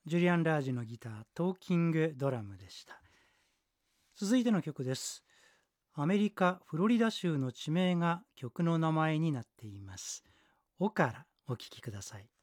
ジュリアン・ラージのギター、トーキングドラムでした。続いての曲です。アメリカ・フロリダ州の地名が曲の名前になっています。オカラ、お聴きください。